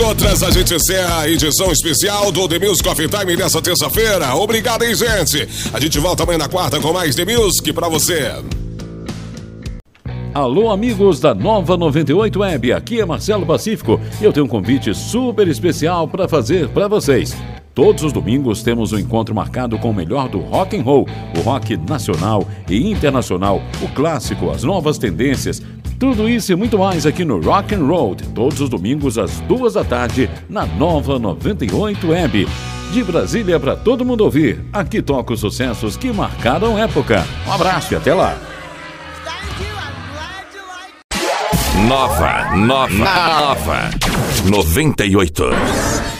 outras, a gente encerra a edição especial do The Music Coffee Time nessa terça-feira. Obrigado, hein, gente? A gente volta amanhã na quarta com mais The Music pra você. Alô, amigos da Nova 98 Web, aqui é Marcelo Pacífico e eu tenho um convite super especial para fazer para vocês. Todos os domingos temos um encontro marcado com o melhor do rock and roll, o rock nacional e internacional, o clássico, as novas tendências, tudo isso e muito mais aqui no Rock and Roll, todos os domingos às 2h na Nova 98 Web. De Brasília para todo mundo ouvir, aqui toca os sucessos que marcaram época. Um abraço e até lá. Nova 98.